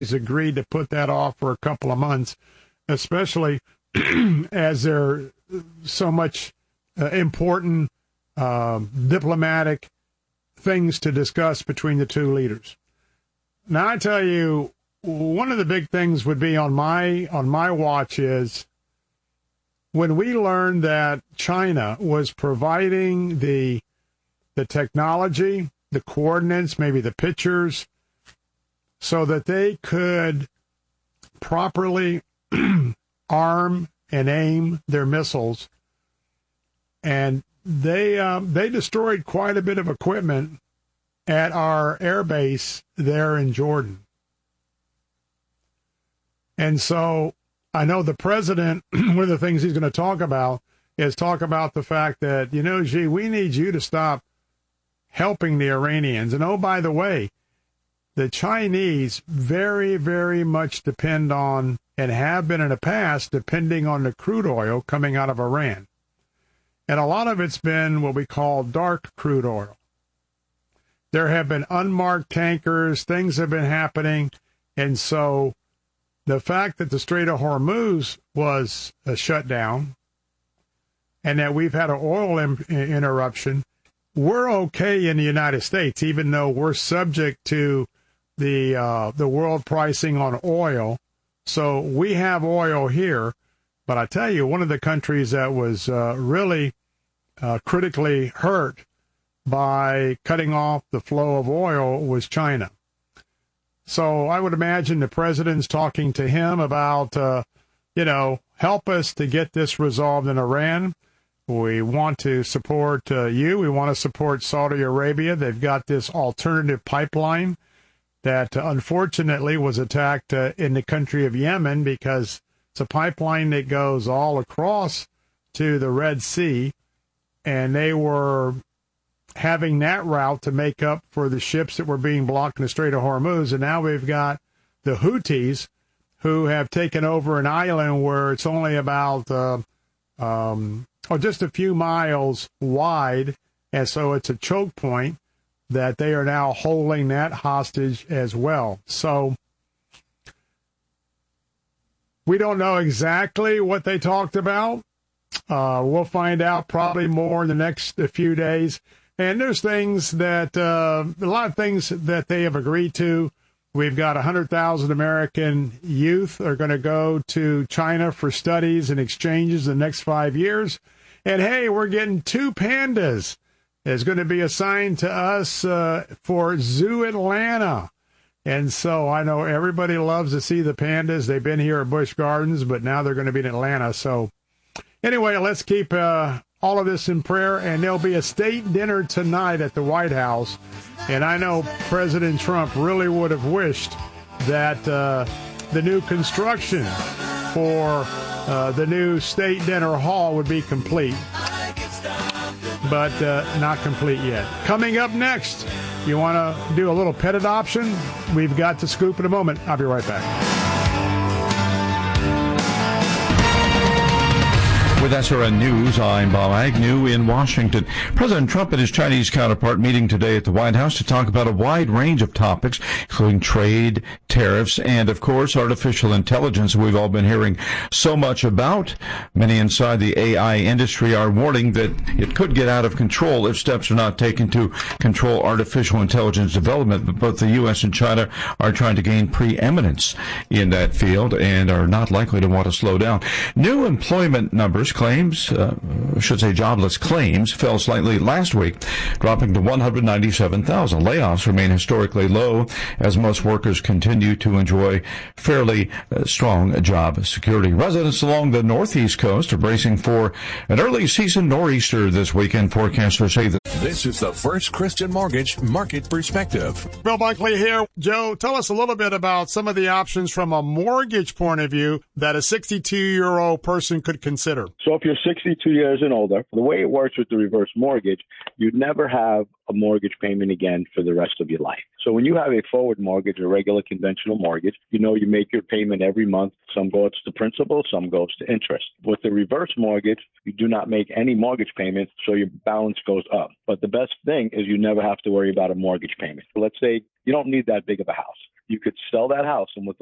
has agreed to put that off for a couple of months, especially as there are so much important diplomatic things to discuss between the two leaders. Now, I tell you, one of the big things would be on my watch is when we learned that China was providing the technology, the coordinates, maybe the pictures, so that they could properly arm and aim their missiles. And they destroyed quite a bit of equipment at our air base there in Jordan. And so I know the president, one of the things he's going to talk about the fact that, Xi, we need you to stop helping the Iranians. And, oh, by the way, the Chinese very, very much depend on, and have been in the past, depending on the crude oil coming out of Iran. And a lot of it's been what we call dark crude oil. There have been unmarked tankers, things have been happening, and so the fact that the Strait of Hormuz was shut down and that we've had an oil interruption, we're okay in the United States, even though we're subject to the world pricing on oil. So we have oil here. But I tell you, one of the countries that was really critically hurt by cutting off the flow of oil was China. So I would imagine the president's talking to him about, help us to get this resolved in Iran. We want to support you. We want to support Saudi Arabia. They've got this alternative pipeline that unfortunately was attacked in the country of Yemen, because it's a pipeline that goes all across to the Red Sea, and they were having that route to make up for the ships that were being blocked in the Strait of Hormuz. And now we've got the Houthis who have taken over an island where it's only about just a few miles wide, and so it's a choke point that they are now holding that hostage as well. So we don't know exactly what they talked about. We'll find out probably more in the next few days. And there's things that, a lot of things that they have agreed to. We've got 100,000 American youth are going to go to China for studies and exchanges in the next 5 years. And, hey, we're getting 2 pandas. Is going to be assigned to us for Zoo Atlanta. And so I know everybody loves to see the pandas. They've been here at Busch Gardens, but now they're going to be in Atlanta. So anyway, let's keep all of this in prayer. And there'll be a state dinner tonight at the White House. And I know President Trump really would have wished that the new construction for the new state dinner hall would be complete. But not complete yet. Coming up next, you want to do a little pet adoption? We've got the scoop in a moment. I'll be right back. With SRN News, I'm Bob Agnew in Washington. President Trump and his Chinese counterpart meeting today at the White House to talk about a wide range of topics, including trade, tariffs, and, of course, artificial intelligence we've all been hearing so much about. Many inside the AI industry are warning that it could get out of control if steps are not taken to control artificial intelligence development. But both the U.S. and China are trying to gain preeminence in that field and are not likely to want to slow down. New employment numbers jobless claims fell slightly last week, dropping to 197,000. Layoffs remain historically low as most workers continue to enjoy fairly strong job security. Residents along the northeast coast are bracing for an early season nor'easter this weekend. Forecasters say that this is the First Christian Mortgage Market Perspective. Bill Bunkley here. Joe, tell us a little bit about some of the options from a mortgage point of view that a 62-year-old person could consider. So if you're 62 years and older, the way it works with the reverse mortgage, you'd never have a mortgage payment again for the rest of your life. So when you have a forward mortgage, a regular conventional mortgage, you make your payment every month. Some goes to principal, some goes to interest. With the reverse mortgage, you do not make any mortgage payments, so your balance goes up. But the best thing is you never have to worry about a mortgage payment. Let's say you don't need that big of a house. you could sell that house, and with